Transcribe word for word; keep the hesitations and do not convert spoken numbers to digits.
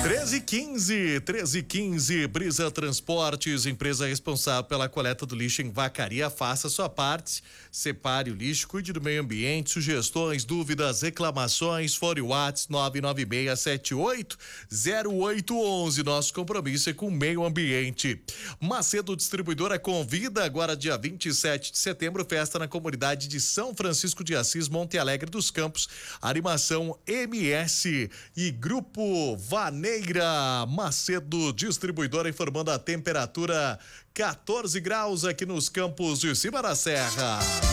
treze e quinze, treze e quinze, Brisa Transportes, empresa responsável pela coleta do lixo em Vacaria. Faça sua parte, separe o lixo, cuide do meio ambiente. Sugestões, dúvidas, reclamações, fone WhatsApp nove nove seis sete oito zero oito um um. Nosso compromisso é com o meio ambiente. Macedo Distribuidora convida agora dia vinte e sete de setembro, festa na comunidade de São Francisco de Assis, Monte Alegre dos Campos. Animação M S e Grupo Vaneira. Macedo Distribuidora informando a temperatura quatorze graus aqui nos Campos de Cima da Serra.